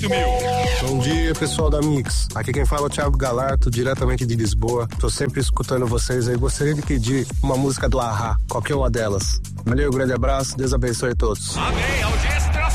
Bom dia, pessoal da Mix. Aqui quem fala é o Thiago Galarto, diretamente de Lisboa. Tô sempre escutando vocês aí. Gostaria de pedir uma música do Ahá, qualquer uma delas. Valeu, um grande abraço, Deus abençoe a todos. Amém,